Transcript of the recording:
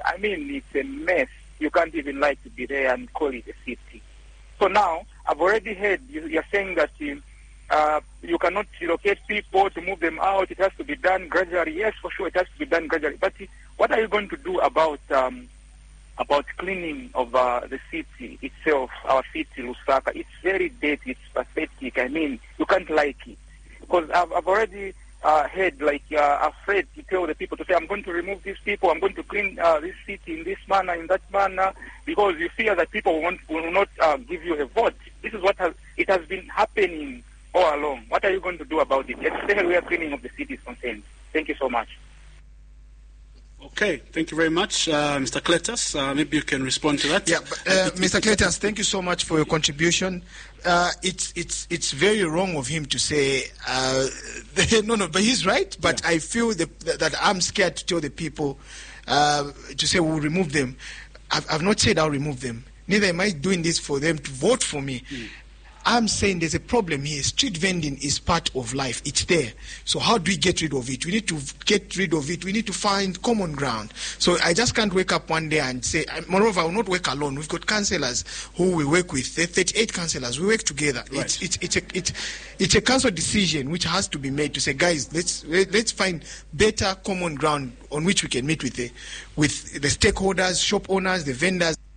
I mean, it's a mess. You can't even like to be there and call it a city. So now, I've already heard you're saying that you cannot relocate people to move them out. It has to be done gradually. Yes, for sure, it has to be done gradually. But what are you going to do about cleaning of the city itself, our city, Lusaka? It's very dirty. It's pathetic. I mean, you can't like it. Because I've already heard, like, afraid to tell the people to say, I'm going to remove these people, I'm going to clean this city in this manner, in that manner, because you fear that people will not give you a vote. This is what has been happening all along. What are you going to do about it, especially where cleaning of the city is concerned? Thank you so much. Okay, thank you very much. Mr. Cletus, maybe you can respond to that. Yeah, Mr. Cletus, thank you so much for your contribution. It's very wrong of him to say, no, but he's right, but yeah. I feel that I'm scared to tell the people to say we'll remove them. I've not said I'll remove them. Neither am I doing this for them to vote for me. I'm saying there's a problem here. Street vending is part of life. It's there. So how do we get rid of it? We need to get rid of it. We need to find common ground. So I just can't wake up one day and say, moreover, I will not work alone. We've got councillors who we work with. There are 38 councillors. We work together. Right. It's a council decision which has to be made to say, guys, let's find better common ground on which we can meet with the stakeholders, shop owners, the vendors.